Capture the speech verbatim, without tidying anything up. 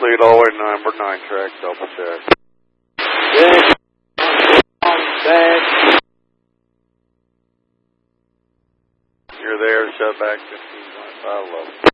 Lead all the way to number nine track, double check. Good. Back. You're there, shut back fifteen point five level.